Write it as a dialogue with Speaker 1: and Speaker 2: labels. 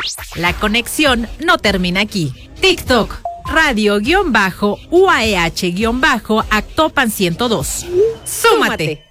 Speaker 1: La conexión no termina aquí. TikTok, radio-UAEH-Actopan 102. ¡Súmate!